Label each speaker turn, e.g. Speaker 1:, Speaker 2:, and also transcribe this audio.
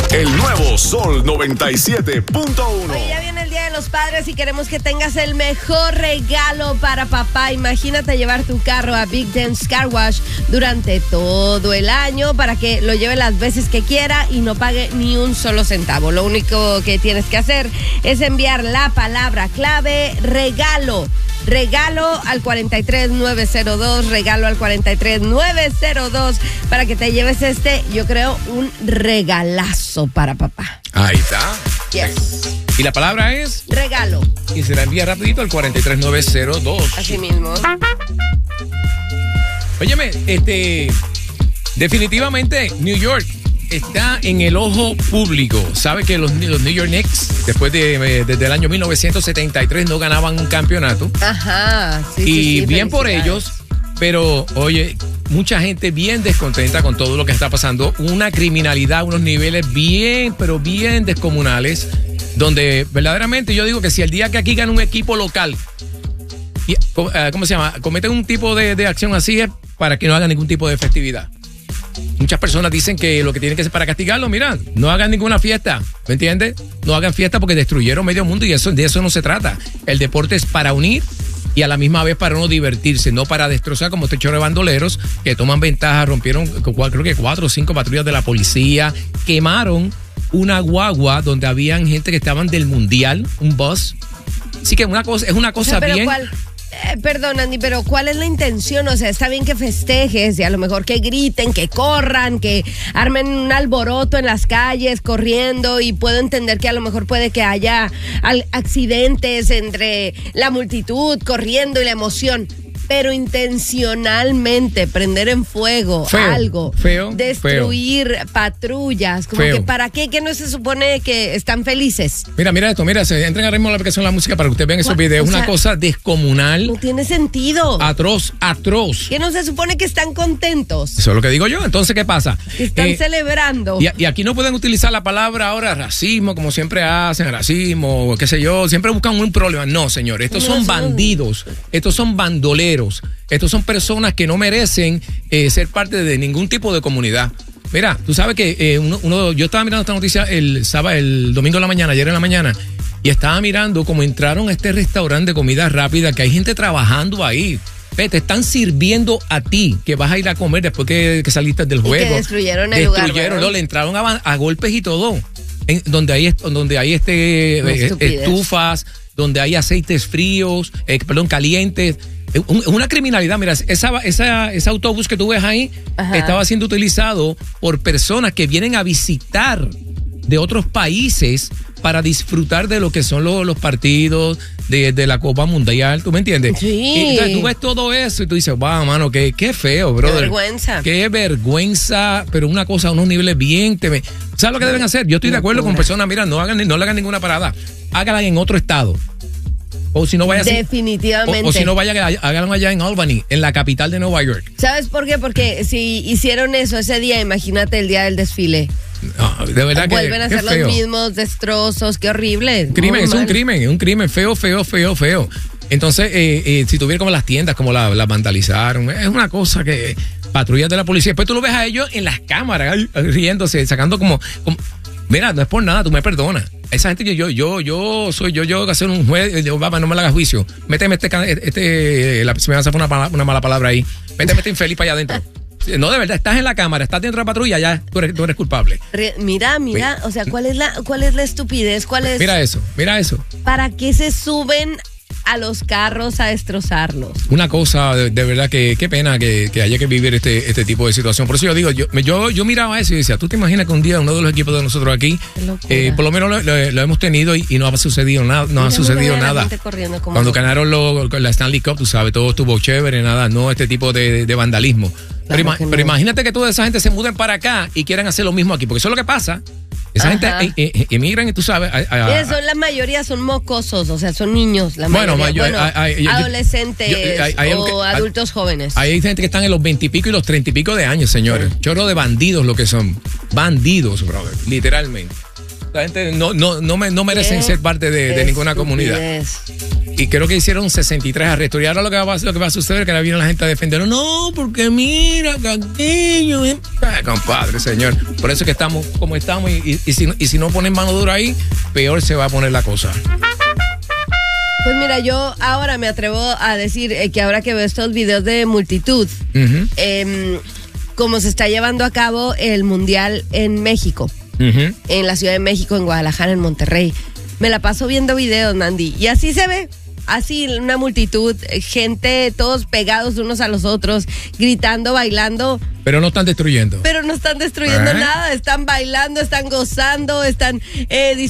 Speaker 1: El nuevo Sol 97.1.
Speaker 2: Oye, ya viene el Día de los Padres y queremos que tengas el mejor regalo para papá. Imagínate llevar tu carro a Big Dance Car Wash durante todo el año para que lo lleve las veces que quiera y no pague ni un solo centavo. Lo único que tienes que hacer es enviar la palabra clave regalo. Regalo al 43902, regalo al 43902 para que te lleves yo creo, un regalazo para papá.
Speaker 3: Ahí está.
Speaker 2: Yes.
Speaker 3: Y la palabra es
Speaker 2: regalo.
Speaker 3: Y se la envía rapidito al 43902.
Speaker 2: Así mismo.
Speaker 3: Óyeme, definitivamente New York está en el ojo público. Sabe que los New York Knicks, desde el año 1973, no ganaban un campeonato.
Speaker 2: Ajá. Sí,
Speaker 3: y
Speaker 2: sí,
Speaker 3: bien por ellos, pero oye, mucha gente bien descontenta con todo lo que está pasando. Una criminalidad, unos niveles bien, pero bien descomunales, donde verdaderamente yo digo que si el día que aquí gana un equipo local, ¿cómo se llama? Cometen un tipo de acción así es para que no hagan ningún tipo de festividad. Muchas personas dicen que lo que tienen que hacer para castigarlo, mira, no hagan ninguna fiesta, ¿me entiendes? No hagan fiesta porque destruyeron medio mundo y de eso no se trata. El deporte es para unir y a la misma vez para uno divertirse, no para destrozar como este chorro de bandoleros que toman ventaja, rompieron creo que 4 o 5 patrullas de la policía, quemaron una guagua donde habían gente que estaban del mundial, un bus. Así que es una cosa
Speaker 2: pero
Speaker 3: bien...
Speaker 2: Perdón, Andy, pero ¿cuál es la intención? O sea, está bien que festejes y a lo mejor que griten, que corran, que armen un alboroto en las calles corriendo, y puedo entender que a lo mejor puede que haya accidentes entre la multitud corriendo y la emoción. Pero intencionalmente prender en fuego algo, destruir patrullas, como que ¿para qué? ¿Que no se supone que están felices?
Speaker 3: Mira esto, entren ahora mismo a la aplicación de la música para que ustedes vean esos videos. Una cosa descomunal.
Speaker 2: No tiene sentido.
Speaker 3: Atroz.
Speaker 2: Que no se supone que están contentos.
Speaker 3: Eso es lo que digo yo. Entonces, ¿qué pasa?
Speaker 2: Están celebrando.
Speaker 3: Y aquí no pueden utilizar la palabra ahora racismo, como siempre hacen, racismo, qué sé yo. Siempre buscan un problema. No, señor. Estos son bandidos. Estos son bandoleros. Estos son personas que no merecen ser parte de ningún tipo de comunidad. Mira, tú sabes que yo estaba mirando esta noticia el domingo en la mañana, ayer en la mañana, y estaba mirando cómo entraron a este restaurante de comida rápida, que hay gente trabajando ahí. Te están sirviendo a ti, que vas a ir a comer después que saliste del juego.
Speaker 2: Y que destruyeron el lugar.
Speaker 3: Le entraron a golpes y todo. Donde hay estufas, donde hay aceites fríos, calientes. Es una criminalidad. Mira, ese autobús que tú ves ahí, ajá, estaba siendo utilizado por personas que vienen a visitar de otros países para disfrutar de lo que son los partidos de la Copa Mundial, ¿tú me entiendes?
Speaker 2: Sí.
Speaker 3: Y entonces tú ves todo eso y tú dices, wow, mano, qué feo, brother.
Speaker 2: Qué vergüenza.
Speaker 3: Qué vergüenza, pero una cosa a unos niveles bien... ¿Sabes lo que deben hacer? Yo estoy de acuerdo con personas, mira, no le hagan ninguna parada. Háganla en otro estado. O si no vaya
Speaker 2: definitivamente.
Speaker 3: O si no háganlo allá en Albany, en la capital de Nueva York.
Speaker 2: ¿Sabes por qué? Porque si hicieron eso ese día, imagínate el día del desfile.
Speaker 3: No, de verdad
Speaker 2: vuelven a hacer los mismos destrozos, qué horrible.
Speaker 3: Es un crimen, feo. Entonces, si tuviera como las tiendas, como las vandalizaron, es una cosa que patrullas de la policía. Después tú lo ves a ellos en las cámaras, riéndose, sacando como mira, no es por nada, tú me perdonas. Esa gente que yo hacer un juez, no me le hagas juicio. Méteme se me hace una mala palabra ahí. Méteme infeliz para allá adentro. No, de verdad, estás en la cámara, estás dentro de la patrulla, ya tú eres culpable.
Speaker 2: Mira, o sea, ¿cuál es la estupidez?
Speaker 3: Mira eso.
Speaker 2: ¿Para qué se suben a los carros a destrozarlos?
Speaker 3: Una cosa, de verdad, que qué pena que haya que vivir este tipo de situación. Por eso yo digo, yo miraba eso y decía, ¿tú te imaginas que un día uno de los equipos de nosotros aquí, por lo menos lo hemos tenido y no ha sucedido nada? No ha sucedido nada. Cuando ganaron la Stanley Cup, tú sabes, todo estuvo chévere, nada, no este tipo de vandalismo. Pero imagínate que toda esa gente se muden para acá y quieran hacer lo mismo aquí, porque eso es lo que pasa. Esa gente emigran y tú sabes...
Speaker 2: la mayoría son mocosos, o sea, son niños, la mayoría. Adolescentes o adultos jóvenes.
Speaker 3: Hay gente que están en los 20 y pico y los 30 y pico de años, señores. Sí. Chorro de bandidos lo que son. Bandidos, brother, literalmente. La gente no merecen ser parte de ninguna comunidad. y creo que hicieron 63 arrestos. Y ahora lo que va a suceder es que ahora viene la gente a defenderlo. No, porque mira, Cantillo. Compadre, señor. Por eso es que estamos como estamos. Y si no ponen mano dura ahí, peor se va a poner la cosa.
Speaker 2: Pues mira, yo ahora me atrevo a decir que ahora que veo estos videos de multitud, como se está llevando a cabo el Mundial en México, en la Ciudad de México, en Guadalajara, en Monterrey, me la paso viendo videos, Mandy, y así se ve. Así, una multitud, gente, todos pegados unos a los otros, gritando, bailando.
Speaker 3: Pero no están destruyendo.
Speaker 2: Pero no están destruyendo nada, están bailando, están gozando, están